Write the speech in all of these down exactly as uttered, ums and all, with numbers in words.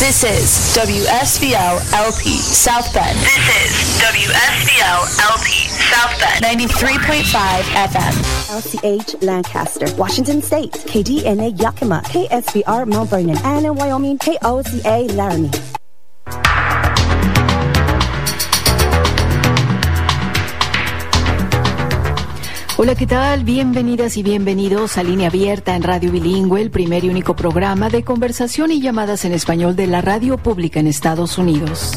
This is W S B L L P South Bend. This is W S B L L P South Bend. ninety-three point five F M. L C H Lancaster, Washington State, K D N A Yakima, K S B R Mount Vernon, and in Wyoming, K O C A Laramie. Hola, ¿qué tal? Bienvenidas y bienvenidos a Línea Abierta en Radio Bilingüe, el primer y único programa de conversación y llamadas en español de la radio pública en Estados Unidos.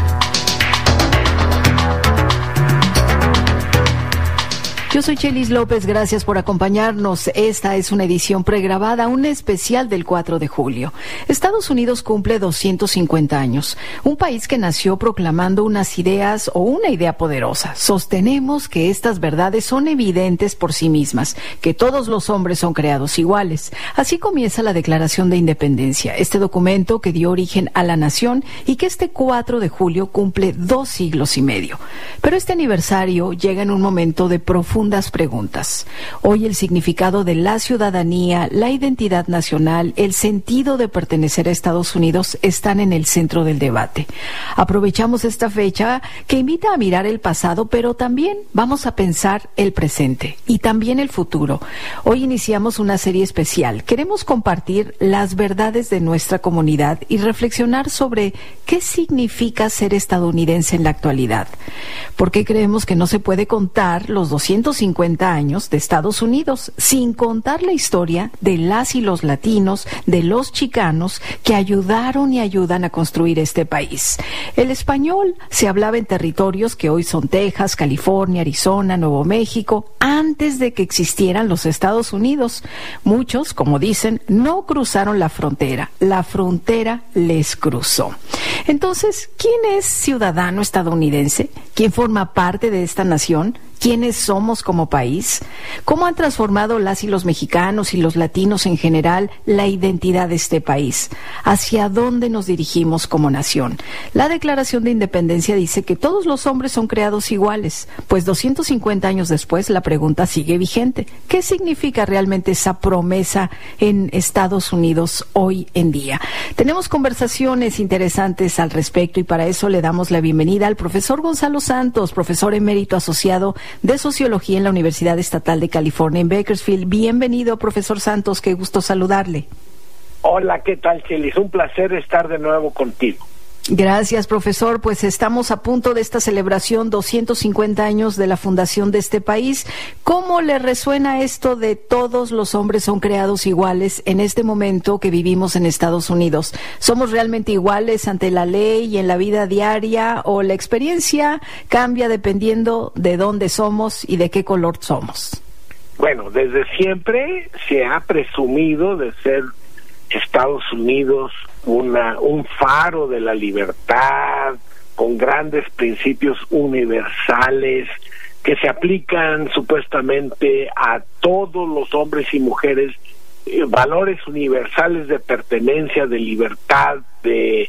Yo soy Chelis López, gracias por acompañarnos. Esta es una edición pregrabada, un especial del cuatro de julio. Estados Unidos cumple doscientos cincuenta años, un país que nació proclamando unas ideas o una idea poderosa. Sostenemos que estas verdades son evidentes por sí mismas, que todos los hombres son creados iguales. Así comienza la Declaración de Independencia, este documento que dio origen a la nación y que este cuatro de julio cumple dos siglos y medio. Pero este aniversario llega en un momento de profunda preguntas. Hoy el significado de la ciudadanía, la identidad nacional, el sentido de pertenecer a Estados Unidos están en el centro del debate. Aprovechamos esta fecha que invita a mirar el pasado, pero también vamos a pensar el presente y también el futuro. Hoy iniciamos una serie especial. Queremos compartir las verdades de nuestra comunidad y reflexionar sobre qué significa ser estadounidense en la actualidad. ¿Por qué creemos que no se puede contar los doscientos cincuenta años de Estados Unidos sin contar la historia de las y los latinos, de los chicanos que ayudaron y ayudan a construir este país? El español se hablaba en territorios que hoy son Texas, California, Arizona, Nuevo México, antes de que existieran los Estados Unidos. Muchos, como dicen, no cruzaron la frontera, la frontera les cruzó. Entonces, ¿quién es ciudadano estadounidense? ¿Quién forma parte de esta nación? ¿Quiénes somos como país? ¿Cómo han transformado las y los mexicanos y los latinos en general la identidad de este país? ¿Hacia dónde nos dirigimos como nación? La Declaración de Independencia dice que todos los hombres son creados iguales, pues doscientos cincuenta años después la pregunta sigue vigente. ¿Qué significa realmente esa promesa en Estados Unidos hoy en día? Tenemos conversaciones interesantes al respecto y para eso le damos la bienvenida al profesor Gonzalo Santos, profesor emérito asociado de Sociología en la Universidad Estatal de California en Bakersfield. Bienvenido, profesor Santos, qué gusto saludarle. Hola, ¿qué tal, Chelis? Un placer estar de nuevo contigo. Gracias, profesor. Pues estamos a punto de esta celebración, doscientos cincuenta años de la fundación de este país. ¿Cómo le resuena esto de todos los hombres son creados iguales en este momento que vivimos en Estados Unidos? ¿Somos realmente iguales ante la ley y en la vida diaria o la experiencia cambia dependiendo de dónde somos y de qué color somos? Bueno, desde siempre se ha presumido de ser Estados Unidos una un faro de la libertad, con grandes principios universales que se aplican supuestamente a todos los hombres y mujeres, eh, valores universales de pertenencia, de libertad, de,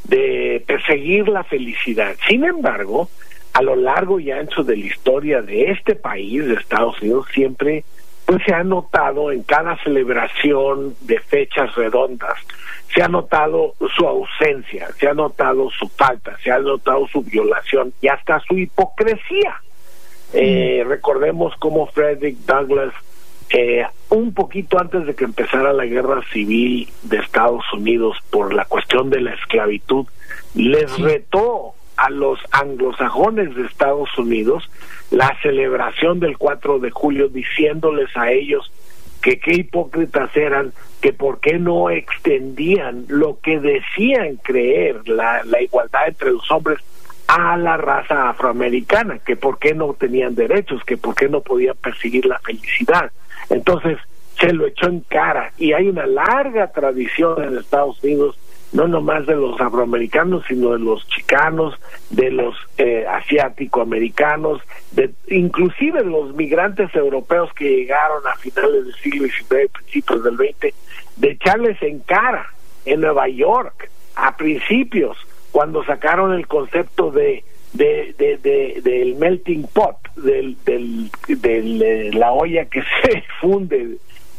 de perseguir la felicidad. Sin embargo, a lo largo y ancho de la historia de este país, de Estados Unidos, siempre pues se ha notado en cada celebración de fechas redondas, se ha notado su ausencia, se ha notado su falta, se ha notado su violación y hasta su hipocresía. Mm. Eh, recordemos cómo Frederick Douglass, eh, un poquito antes de que empezara la guerra civil de Estados Unidos por la cuestión de la esclavitud, les sí. retó a los anglosajones de Estados Unidos la celebración del cuatro de julio, diciéndoles a ellos que qué hipócritas eran, que por qué no extendían lo que decían creer, la, la igualdad entre los hombres, a la raza afroamericana, que por qué no tenían derechos, que por qué no podían perseguir la felicidad. Entonces se lo echó en cara, y hay una larga tradición en Estados Unidos, no nomás de los afroamericanos, sino de los chicanos, de los eh, asiático-americanos, de inclusive de los migrantes europeos que llegaron a finales del siglo diecinueve, principios del veinte, de echarles en cara en Nueva York, a principios, cuando sacaron el concepto de de, de, de del melting pot, del, del, del de la olla que se funde,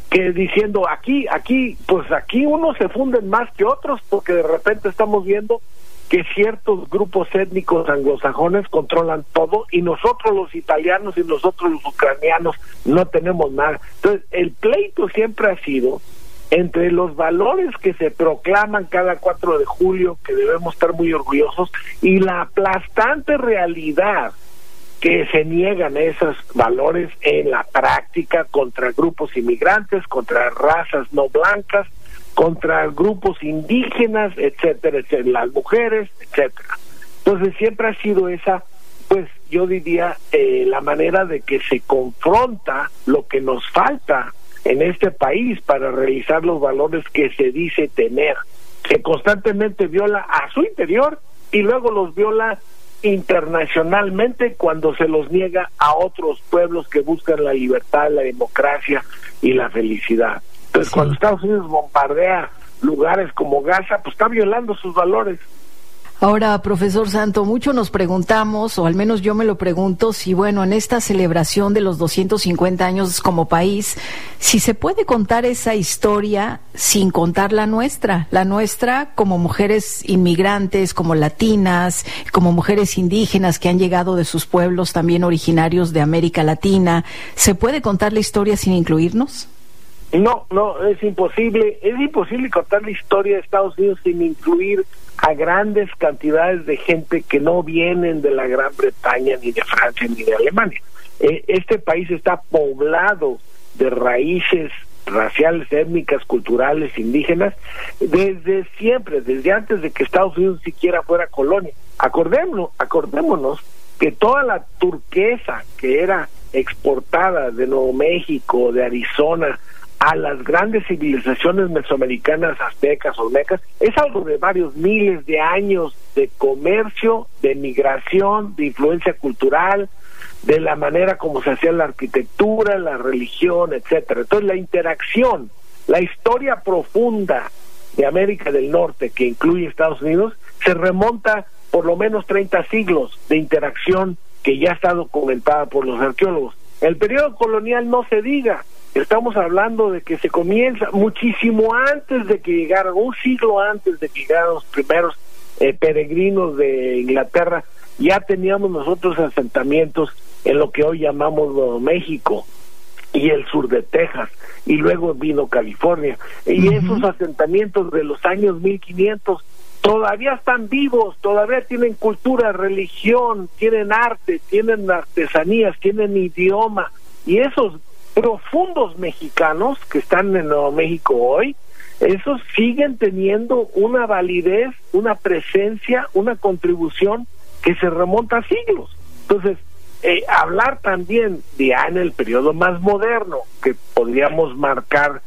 que diciendo aquí, aquí, pues aquí unos se funden más que otros, porque de repente estamos viendo que ciertos grupos étnicos anglosajones controlan todo y nosotros los italianos y nosotros los ucranianos no tenemos nada. Entonces, el pleito siempre ha sido entre los valores que se proclaman cada cuatro de julio, que debemos estar muy orgullosos, y la aplastante realidad que se niegan esos valores en la práctica contra grupos inmigrantes, contra razas no blancas, contra grupos indígenas, etcétera, etcétera, las mujeres, etcétera. Entonces siempre ha sido esa, pues yo diría, eh, la manera de que se confronta lo que nos falta en este país para realizar los valores que se dice tener, que constantemente viola a su interior y luego los viola internacionalmente cuando se los niega a otros pueblos que buscan la libertad, la democracia y la felicidad. Entonces, sí, cuando Estados Unidos bombardea lugares como Gaza, pues está violando sus valores. Ahora, profesor Santo, mucho nos preguntamos, o al menos yo me lo pregunto, si bueno, en esta celebración de los doscientos cincuenta años como país, si se puede contar esa historia sin contar la nuestra, la nuestra como mujeres inmigrantes, como latinas, como mujeres indígenas que han llegado de sus pueblos también originarios de América Latina. ¿Se puede contar la historia sin incluirnos? No, no, es imposible, es imposible contar la historia de Estados Unidos sin incluir a grandes cantidades de gente que no vienen de la Gran Bretaña, ni de Francia, ni de Alemania. Eh, este país está poblado de raíces raciales, étnicas, culturales, indígenas, desde siempre, desde antes de que Estados Unidos siquiera fuera colonia. Acordémonos, acordémonos que toda la turquesa que era exportada de Nuevo México, de Arizona, a las grandes civilizaciones mesoamericanas, aztecas, olmecas, es algo de varios miles de años de comercio, de migración, de influencia cultural, de la manera como se hacía la arquitectura, la religión, etcétera. Entonces, la interacción, la historia profunda de América del Norte, que incluye Estados Unidos, se remonta por lo menos treinta siglos de interacción que ya está documentada por los arqueólogos. El periodo colonial no se diga. Estamos hablando de que se comienza muchísimo antes de que llegaran, un siglo antes de que llegaran los primeros eh, peregrinos de Inglaterra, ya teníamos nosotros asentamientos en lo que hoy llamamos Nuevo México y el sur de Texas, y luego vino California, y uh-huh. esos asentamientos de los años mil quinientos todavía están vivos, todavía tienen cultura, religión, tienen arte, tienen artesanías, tienen idioma, y esos profundos mexicanos que están en Nuevo México hoy, esos siguen teniendo una validez, una presencia, una contribución que se remonta a siglos. Entonces, eh, hablar también de ya en el periodo más moderno, que podríamos marcar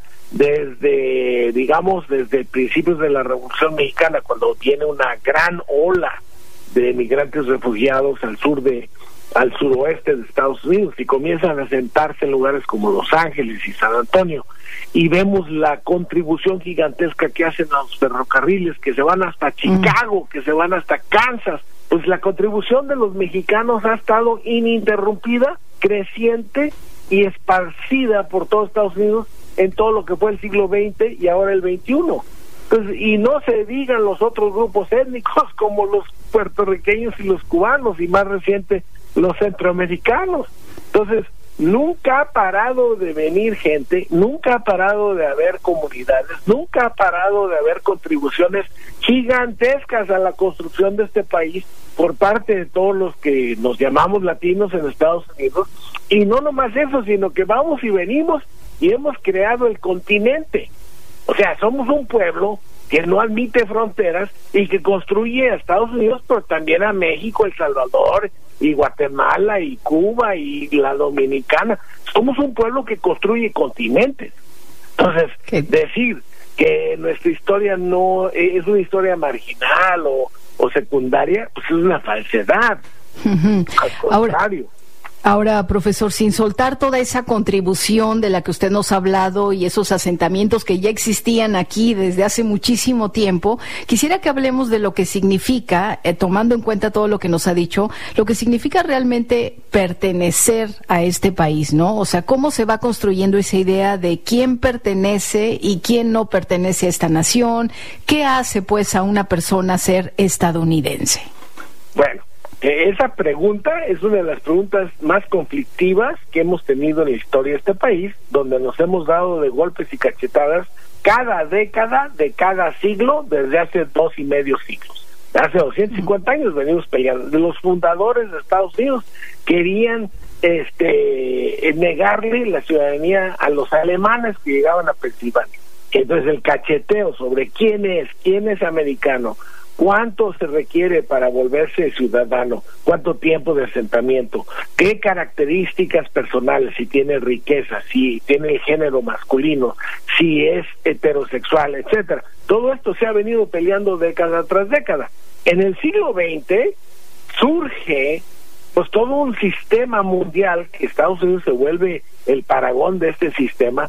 desde, digamos, desde principios de la Revolución Mexicana, cuando viene una gran ola de migrantes refugiados al sur de al suroeste de Estados Unidos y comienzan a sentarse en lugares como Los Ángeles y San Antonio, y vemos la contribución gigantesca que hacen a los ferrocarriles, que se van hasta Chicago, que se van hasta Kansas. Pues la contribución de los mexicanos ha estado ininterrumpida, creciente y esparcida por todo Estados Unidos en todo lo que fue el siglo veinte y ahora el veintiuno. Entonces, y no se digan los otros grupos étnicos como los puertorriqueños y los cubanos, y más reciente los centroamericanos. Entonces, nunca ha parado de venir gente, nunca ha parado de haber comunidades, nunca ha parado de haber contribuciones gigantescas a la construcción de este país por parte de todos los que nos llamamos latinos en Estados Unidos. Y no nomás eso, sino que vamos y venimos y hemos creado el continente. O sea, somos un pueblo que no admite fronteras y que construye a Estados Unidos, pero también a México, El Salvador, y Guatemala, y Cuba, y la Dominicana. Somos un pueblo que construye continentes. Entonces, ¿qué? Decir que nuestra historia no es una historia marginal o, o secundaria, pues es una falsedad. Uh-huh. Al contrario. Ahora, Ahora, profesor, sin soltar toda esa contribución de la que usted nos ha hablado y esos asentamientos que ya existían aquí desde hace muchísimo tiempo, quisiera que hablemos de lo que significa, eh, tomando en cuenta todo lo que nos ha dicho, lo que significa realmente pertenecer a este país, ¿no? O sea, cómo se va construyendo esa idea de quién pertenece y quién no pertenece a esta nación, qué hace pues a una persona ser estadounidense. Bueno, esa pregunta es una de las preguntas más conflictivas que hemos tenido en la historia de este país, donde nos hemos dado de golpes y cachetadas cada década de cada siglo desde hace dos y medio siglos. Hace doscientos cincuenta años venimos peleando. Los fundadores de Estados Unidos querían este negarle la ciudadanía a los alemanes que llegaban a Pensilvania. Entonces el cacheteo sobre quién es, quién es americano, cuánto se requiere para volverse ciudadano, cuánto tiempo de asentamiento, qué características personales, si tiene riqueza, si tiene el género masculino, si es heterosexual, etcétera. Todo esto se ha venido peleando década tras década. En el siglo veinte surge pues todo un sistema mundial, que Estados Unidos se vuelve el paragón de este sistema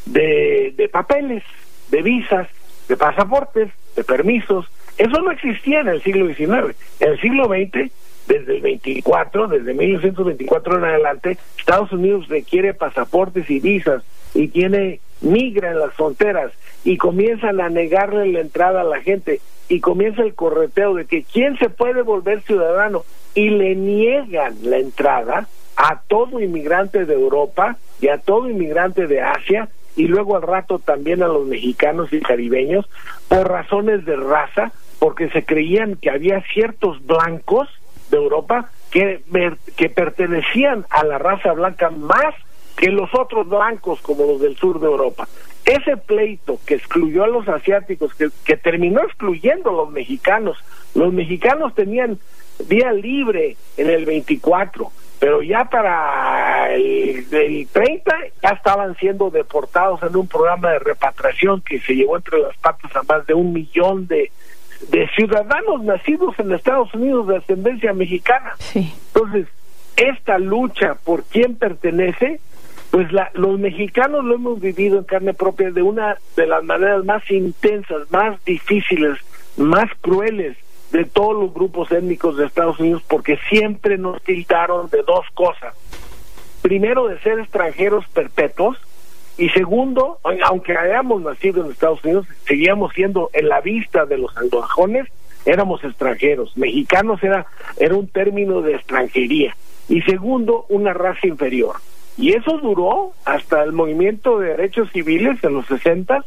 de, de papeles, de visas, de pasaportes, de permisos. Eso no existía en el siglo diecinueve. En el siglo veinte, desde el veinticuatro, desde mil novecientos veinticuatro en adelante, Estados Unidos requiere pasaportes y visas y tiene migra en las fronteras y comienzan a negarle la entrada a la gente y comienza el correteo de que quién se puede volver ciudadano y le niegan la entrada a todo inmigrante de Europa y a todo inmigrante de Asia y luego al rato también a los mexicanos y caribeños por razones de raza, porque se creían que había ciertos blancos de Europa que, que pertenecían a la raza blanca más que los otros blancos como los del sur de Europa. Ese pleito que excluyó a los asiáticos, que, que terminó excluyendo a los mexicanos, los mexicanos tenían vía libre en el veinticuatro, pero ya para el, el treinta ya estaban siendo deportados en un programa de repatriación que se llevó entre las patas a más de un millón de de ciudadanos nacidos en Estados Unidos de ascendencia mexicana. Sí. Entonces, esta lucha por quién pertenece, pues la, los mexicanos lo hemos vivido en carne propia de una de las maneras más intensas, más difíciles, más crueles de todos los grupos étnicos de Estados Unidos, porque siempre nos tildaron de dos cosas. Primero, de ser extranjeros perpetuos, y segundo, aunque hayamos nacido en Estados Unidos, seguíamos siendo, en la vista de los anglosajones, éramos extranjeros. Mexicanos era, era un término de extranjería. Y segundo, una raza inferior. Y eso duró hasta el movimiento de derechos civiles en los sesenta,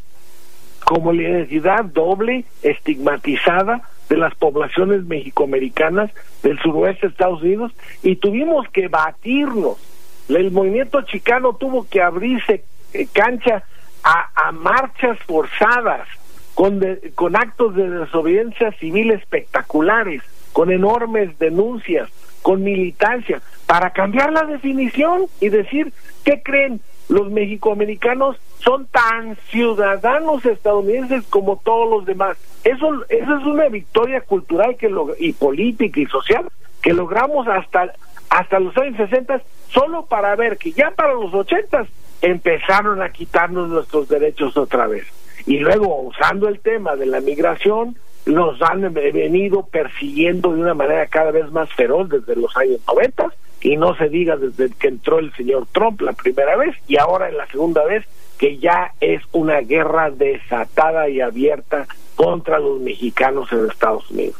como la identidad doble, estigmatizada de las poblaciones mexicoamericanas del suroeste de Estados Unidos, y tuvimos que batirnos. El movimiento chicano tuvo que abrirse cancha a, a marchas forzadas, con, de, con actos de desobediencia civil espectaculares, con enormes denuncias, con militancia, para cambiar la definición y decir, ¿qué creen? Los mexicoamericanos son tan ciudadanos estadounidenses como todos los demás. Eso, eso es una victoria cultural que lo, y política y social que logramos hasta, hasta los años sesenta, solo para ver que ya para los ochentas empezaron a quitarnos nuestros derechos otra vez. Y luego, usando el tema de la migración, nos han venido persiguiendo de una manera cada vez más feroz desde los años noventa, y no se diga desde que entró el señor Trump la primera vez, y ahora en la segunda vez, que ya es una guerra desatada y abierta contra los mexicanos en Estados Unidos.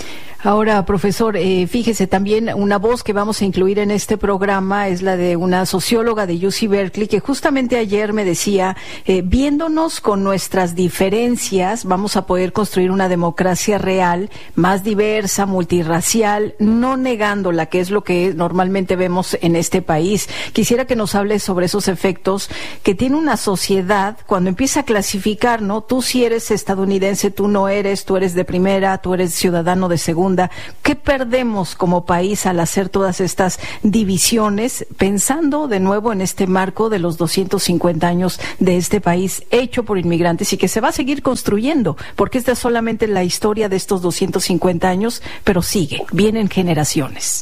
Ahora, profesor, eh, fíjese también, una voz que vamos a incluir en este programa es la de una socióloga de U C Berkeley, que justamente ayer me decía, eh, viéndonos con nuestras diferencias, vamos a poder construir una democracia real, más diversa, multirracial, no negándola, que es lo que normalmente vemos en este país. Quisiera que nos hable sobre esos efectos que tiene una sociedad cuando empieza a clasificar, ¿no? Tú sí eres estadounidense, tú no eres, tú eres de primera, tú eres ciudadano de segunda. ¿Qué perdemos como país al hacer todas estas divisiones, pensando de nuevo en este marco de los doscientos cincuenta años de este país hecho por inmigrantes y que se va a seguir construyendo? Porque esta es solamente la historia de estos doscientos cincuenta años, pero sigue, vienen generaciones.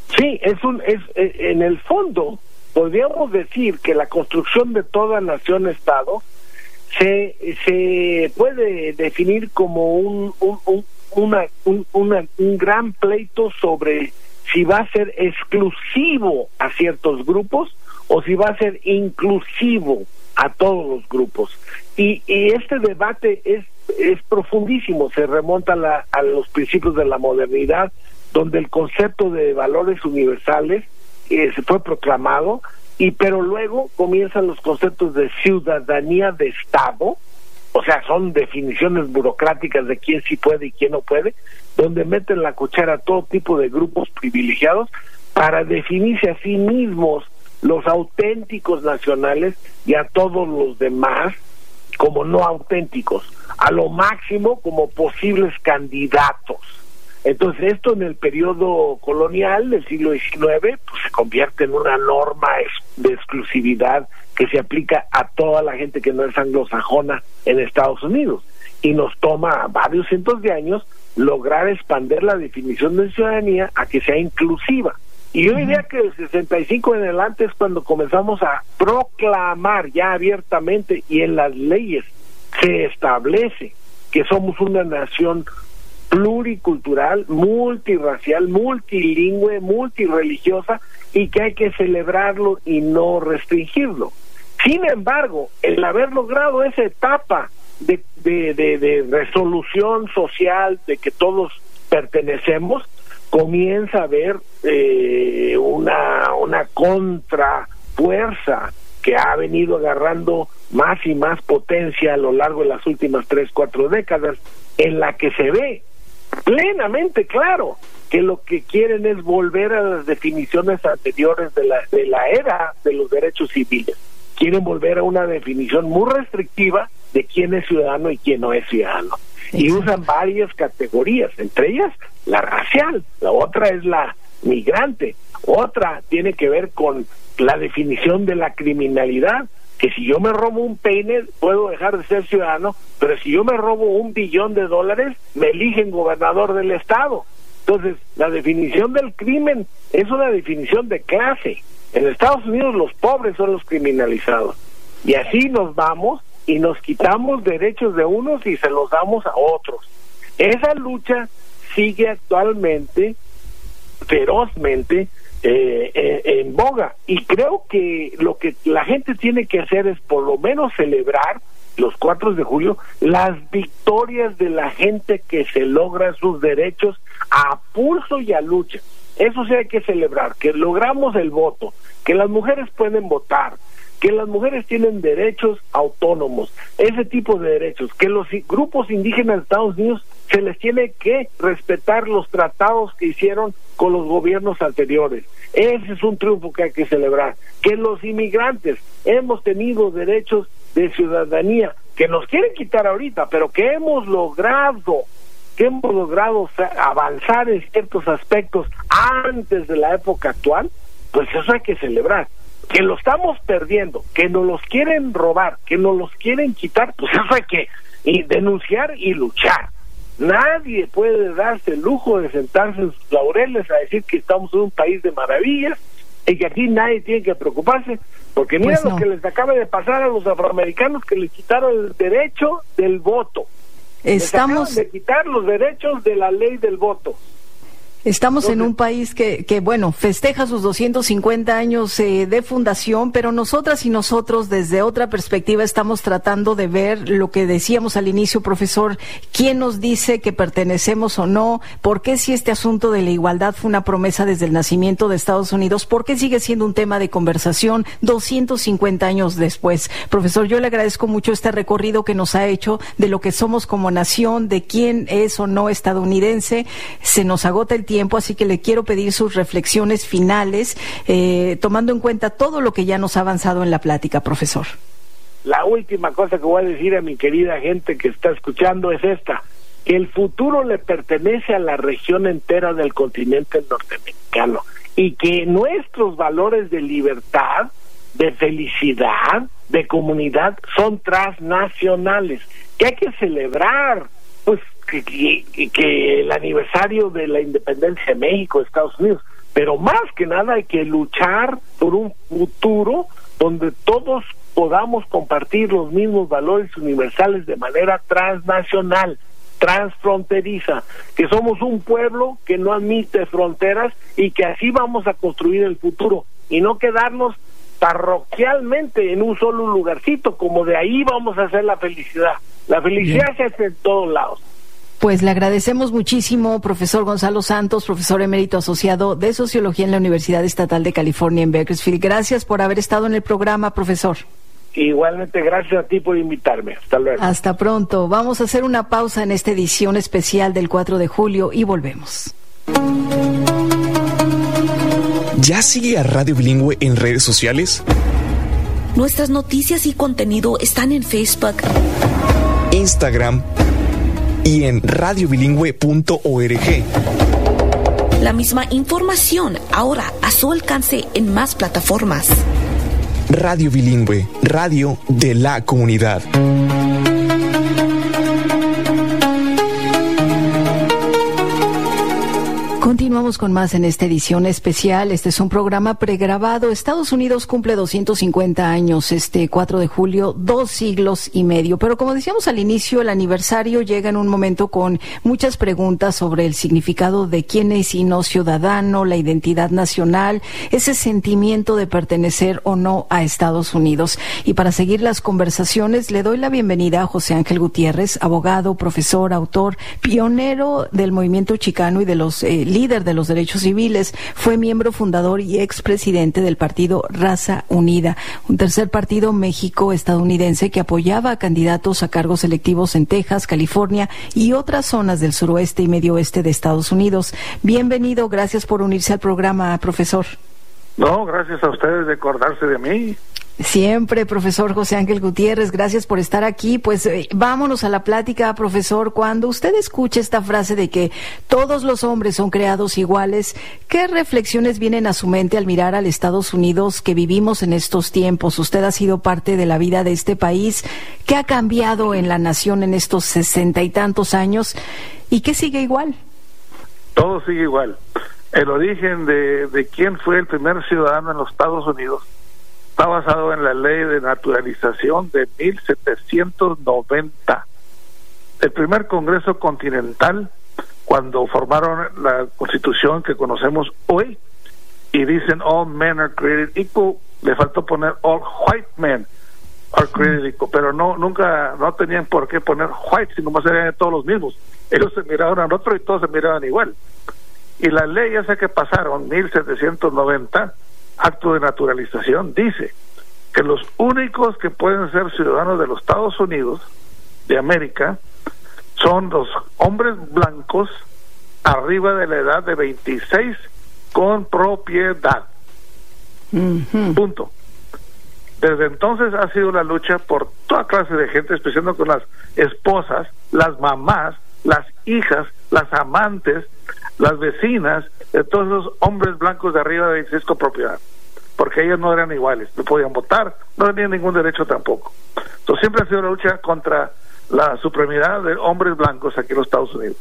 Sí, es un es en el fondo podríamos decir que la construcción de toda nación-estado se se puede definir como un un un, una, un, una, un gran pleito sobre si va a ser exclusivo a ciertos grupos o si va a ser inclusivo a todos los grupos. Y, y este debate es es profundísimo, se remonta a, la, a los principios de la modernidad, donde el concepto de valores universales eh, se fue proclamado, y pero luego comienzan los conceptos de ciudadanía de Estado, o sea, son definiciones burocráticas de quién sí puede y quién no puede, donde meten la cuchara a todo tipo de grupos privilegiados para definirse a sí mismos los auténticos nacionales y a todos los demás como no auténticos, a lo máximo como posibles candidatos. Entonces esto en el periodo colonial del siglo diecinueve pues se convierte en una norma de exclusividad que se aplica a toda la gente que no es anglosajona en Estados Unidos, y nos toma varios cientos de años lograr expandir la definición de ciudadanía a que sea inclusiva. Y yo diría que el sesenta y cinco en adelante es cuando comenzamos a proclamar ya abiertamente, y en las leyes se establece que somos una nación pluricultural, multirracial, multilingüe, multireligiosa, y que hay que celebrarlo y no restringirlo. Sin embargo, el haber logrado esa etapa de, de, de, de resolución social, de que todos pertenecemos, comienza a haber eh, una, una contrafuerza que ha venido agarrando más y más potencia a lo largo de las últimas tres, cuatro décadas, en la que se ve plenamente claro que lo que quieren es volver a las definiciones anteriores de la, de la era de los derechos civiles. Quieren volver a una definición muy restrictiva de quién es ciudadano y quién no es ciudadano. Y usan varias categorías, entre ellas la racial, la otra es la migrante, otra tiene que ver con la definición de la criminalidad, que si yo me robo un peine puedo dejar de ser ciudadano, pero si yo me robo un billón de dólares me eligen gobernador del estado. Entonces la definición del crimen es una definición de clase. En Estados Unidos los pobres son los criminalizados, y así nos vamos y nos quitamos derechos de unos y se los damos a otros. Esa lucha sigue actualmente ferozmente eh, eh, en boga, y creo que lo que la gente tiene que hacer es por lo menos celebrar los cuatro de julio las victorias de la gente que se logra sus derechos a pulso y a lucha. Eso sí hay que celebrar, que logramos el voto, que las mujeres pueden votar, que las mujeres tienen derechos autónomos, ese tipo de derechos, que los grupos indígenas de Estados Unidos se les tiene que respetar los tratados que hicieron con los gobiernos anteriores. Ese es un triunfo que hay que celebrar. Que los inmigrantes hemos tenido derechos de ciudadanía que nos quieren quitar ahorita, pero que hemos logrado, que hemos logrado avanzar en ciertos aspectos antes de la época actual, pues eso hay que celebrar. Que lo estamos perdiendo, que nos los quieren robar, que nos los quieren quitar, pues eso hay que y denunciar y luchar. Nadie puede darse el lujo de sentarse en sus laureles a decir que estamos en un país de maravillas y que aquí nadie tiene que preocuparse, porque mira pues no. Lo que les acaba de pasar a los afroamericanos, que les quitaron el derecho del voto. Estamos Les acaban de quitar los derechos de la ley del voto. Estamos en un país que, que, bueno, festeja sus doscientos cincuenta años eh, de fundación, pero nosotras y nosotros desde otra perspectiva estamos tratando de ver lo que decíamos al inicio, profesor, quién nos dice que pertenecemos o no, por qué si este asunto de la igualdad fue una promesa desde el nacimiento de Estados Unidos, por qué sigue siendo un tema de conversación doscientos cincuenta años después. Profesor, yo le agradezco mucho este recorrido que nos ha hecho de lo que somos como nación, de quién es o no estadounidense. Se nos agota el tiempo, así que le quiero pedir sus reflexiones finales, eh, tomando en cuenta todo lo que ya nos ha avanzado en la plática, profesor. La última cosa que voy a decir a mi querida gente que está escuchando es esta: que el futuro le pertenece a la región entera del continente norteamericano, y que nuestros valores de libertad, de felicidad, de comunidad son transnacionales, que hay que celebrar, pues, Que, que, que el aniversario de la independencia de México, de Estados Unidos, pero más que nada hay que luchar por un futuro donde todos podamos compartir los mismos valores universales de manera transnacional, transfronteriza, que somos un pueblo que no admite fronteras y que así vamos a construir el futuro y no quedarnos parroquialmente en un solo lugarcito, como de ahí vamos a hacer la felicidad. La felicidad se hace en todos lados. Pues le agradecemos muchísimo, profesor Gonzalo Santos, profesor emérito asociado de Sociología en la Universidad Estatal de California en Bakersfield. Gracias por haber estado en el programa, profesor. Igualmente, gracias a ti por invitarme. Hasta luego. Hasta pronto. Vamos a hacer una pausa en esta edición especial del cuatro de julio y volvemos. ¿Ya sigue a Radio Bilingüe en redes sociales? Nuestras noticias y contenido están en Facebook, Instagram y en radio bilingüe punto org. La misma información ahora a su alcance en más plataformas. Radio Bilingüe, radio de la comunidad. Continuamos con más en esta edición especial. Este es un programa pregrabado. Estados Unidos cumple doscientos cincuenta años este cuatro de julio, dos siglos y medio. Pero como decíamos al inicio, el aniversario llega en un momento con muchas preguntas sobre el significado de quién es y no ciudadano, la identidad nacional, ese sentimiento de pertenecer o no a Estados Unidos. Y para seguir las conversaciones, le doy la bienvenida a José Ángel Gutiérrez, abogado, profesor, autor, pionero del movimiento chicano y de los eh, líder de los derechos civiles. Fue miembro fundador y expresidente del partido Raza Unida, un tercer partido México-estadounidense que apoyaba a candidatos a cargos electivos en Texas, California y otras zonas del suroeste y medio oeste de Estados Unidos. Bienvenido, gracias por unirse al programa, profesor. No, gracias a ustedes de acordarse de mí. Siempre, profesor José Ángel Gutiérrez, gracias por estar aquí. Pues eh, vámonos a la plática, profesor. Cuando usted escucha esta frase de que todos los hombres son creados iguales, ¿qué reflexiones vienen a su mente al mirar al Estados Unidos que vivimos en estos tiempos? Usted ha sido parte de la vida de este país. ¿Qué ha cambiado en la nación en estos sesenta y tantos años? ¿Y qué sigue igual? Todo sigue igual. El origen de, de quién fue el primer ciudadano en los Estados Unidos está basado en la ley de naturalización de mil setecientos noventa. El primer Congreso Continental, cuando formaron la Constitución que conocemos hoy, y dicen all men are created equal, le faltó poner all white men are created equal, pero no nunca no tenían por qué poner white, sino más eran todos los mismos. Ellos se miraban al otro y todos se miraban igual. Y la ley esa que pasaron, mil setecientos noventa, acto de naturalización, dice que los únicos que pueden ser ciudadanos de los Estados Unidos de América son los hombres blancos arriba de la edad de veintiséis con propiedad. Uh-huh. Punto. Desde entonces ha sido la lucha por toda clase de gente, especialmente con las esposas, las mamás, las hijas, las amantes, las vecinas de todos esos hombres blancos de arriba de veintiséis con propiedad, porque ellos no eran iguales, no podían votar, no tenían ningún derecho tampoco. Entonces siempre ha sido la lucha contra la supremidad de hombres blancos aquí en los Estados Unidos.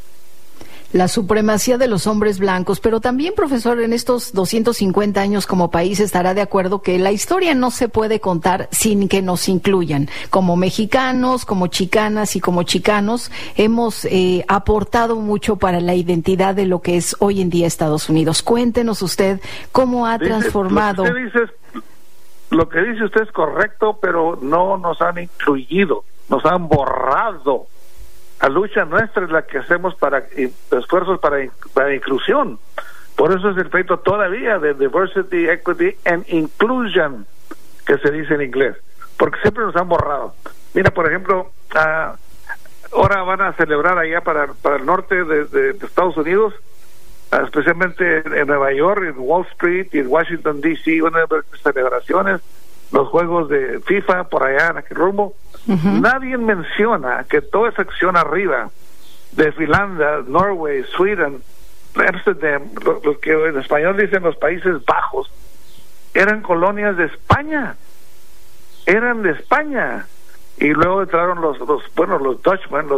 La supremacía de los hombres blancos, pero también, profesor, en estos doscientos cincuenta años como país estará de acuerdo que la historia no se puede contar sin que nos incluyan. Como mexicanos, como chicanas y como chicanos, hemos eh, aportado mucho para la identidad de lo que es hoy en día Estados Unidos. Cuéntenos usted cómo ha dice, transformado. Lo que, usted dice, lo que dice usted es correcto, pero no nos han incluido, nos han borrado. La lucha nuestra es la que hacemos para esfuerzos para, para inclusión. Por eso es el pleito todavía de diversity, equity and inclusion, que se dice en inglés, porque siempre nos han borrado. Mira, por ejemplo, uh, ahora van a celebrar allá para, para el norte de, de, de Estados Unidos, uh, especialmente en, en Nueva York, en Wall Street y en Washington D C, van a haber celebraciones, los juegos de FIFA por allá en aquel rumbo. Uh-huh. Nadie menciona que toda esa acción arriba de Finlandia, Norway, Sweden, Amsterdam, lo, lo que en español dicen los Países Bajos, eran colonias de España, eran de España, y luego entraron los, los bueno, los Dutchmen, los